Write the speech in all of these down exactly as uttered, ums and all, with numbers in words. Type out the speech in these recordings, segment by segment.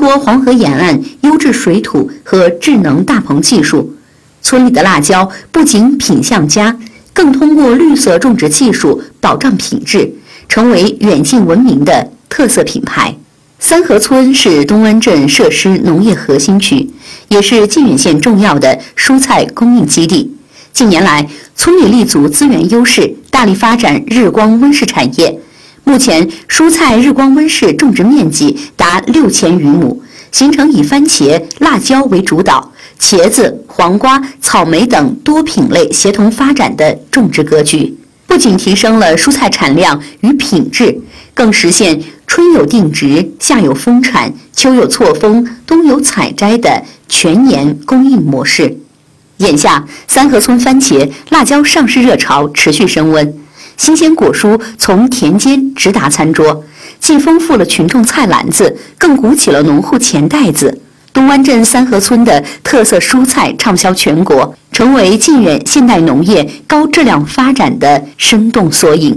托黄河沿岸优质水土和智能大棚技术，村里的辣椒不仅品相佳，更通过绿色种植技术保障品质，成为远近闻名的特色品牌。三河村是东湾镇设施农业核心区，也是靖远县重要的蔬菜供应基地。近年来，村里立足资源优势，大力发展日光温室产业。目前，蔬菜日光温室种植面积达六千余亩，形成以番茄、辣椒为主导，茄子、黄瓜、草莓等多品类协同发展的种植格局。不仅提升了蔬菜产量与品质，更实现春有定植、夏有丰产、秋有错丰、冬有采摘的全年供应模式。眼下，三河村番茄、辣椒上市热潮持续升温，新鲜果蔬从田间直达餐桌，既丰富了群众菜篮子，更鼓起了农户钱袋子。东湾镇三河村的特色蔬菜畅销全国，成为靖远现代农业高质量发展的生动缩影。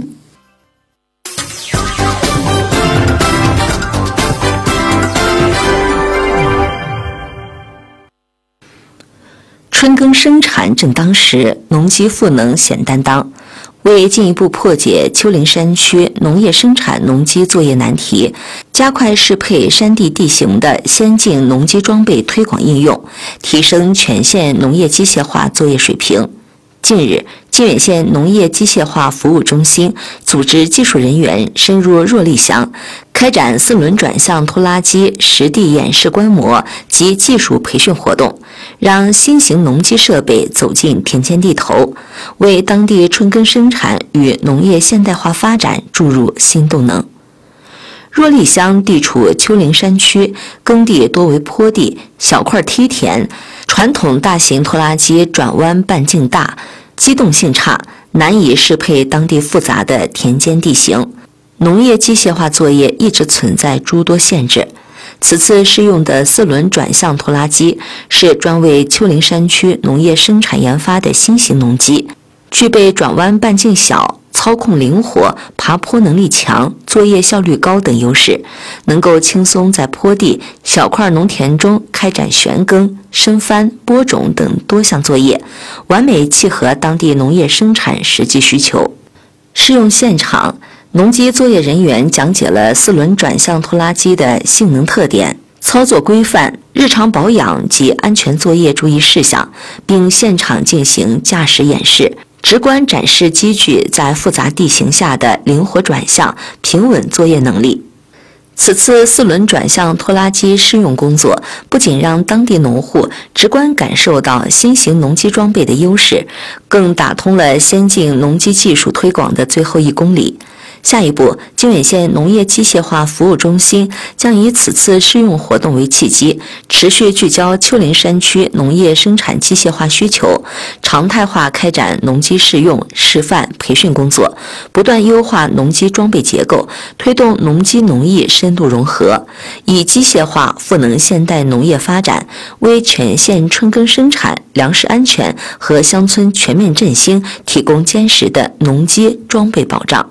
春耕生产正当时，农机赋能显担当。为进一步破解丘陵山区农业生产农机作业难题，加快适配山地地形的先进农机装备推广应用，提升全县农业机械化作业水平。近日，靖远县农业机械化服务中心组织技术人员深入若栗乡，开展四轮转向拖拉机实地演示观摩及技术培训活动，让新型农机设备走进田间地头，为当地春耕生产与农业现代化发展注入新动能。若栗乡地处丘陵山区，耕地多为坡地、小块梯田，传统大型拖拉机转弯半径大，机动性差，难以适配当地复杂的田间地形。农业机械化作业一直存在诸多限制。此次试用的四轮转向拖拉机是专为丘陵山区农业生产研发的新型农机，具备转弯半径小、操控灵活、爬坡能力强、作业效率高等优势，能够轻松在坡地、小块农田中开展旋耕、深翻、播种等多项作业，完美契合当地农业生产实际需求。试用现场，农机作业人员讲解了四轮转向拖拉机的性能特点、操作规范、日常保养及安全作业注意事项，并现场进行驾驶演示，直观展示机具在复杂地形下的灵活转向、平稳作业能力。此次四轮转向拖拉机试用工作，不仅让当地农户直观感受到新型农机装备的优势，更打通了先进农机技术推广的最后一公里。下一步，靖远县农业机械化服务中心将以此次试用活动为契机，持续聚焦丘陵山区农业生产机械化需求，常态化开展农机试用、示范、培训工作，不断优化农机装备结构，推动农机农艺深度融合，以机械化赋能现代农业发展，为全县春耕生产、粮食安全和乡村全面振兴提供坚实的农机装备保障。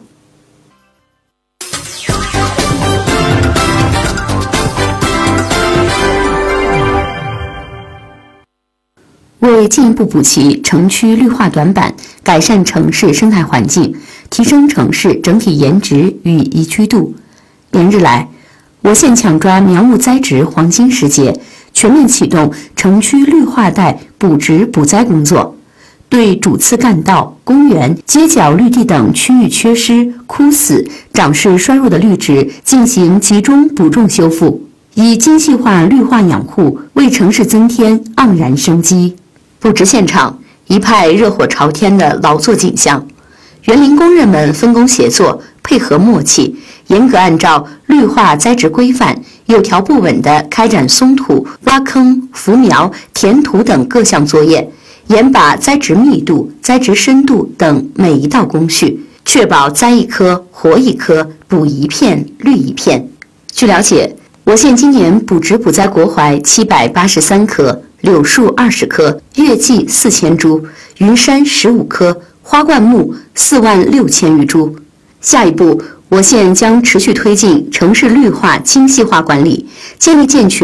为进一步补齐城区绿化短板，改善城市生态环境，提升城市整体颜值与宜居度，连日来，我县抢抓苗木栽植黄金时节，全面启动城区绿化带补植补栽工作，对主次干道、公园、街角绿地等区域缺失、枯死、长势衰弱的绿植进行集中补种修复，以精细化绿化养护，为城市增添盎然生机。布置现场一派热火朝天的劳作景象，园林工人们分工协作，配合默契，严格按照绿化栽植规范，有条不紊地开展松土、挖坑、扶苗、填土等各项作业，严把栽植密度、栽植深度等每一道工序，确保栽一棵活一棵，补一片绿一片。据了解，我县今年补植补栽国槐七百八十三棵，柳树二十棵，月季四千株，云杉十五棵，花灌木四万六千余株。下一步，我县将持续推进城市绿化精细化管理，建立健全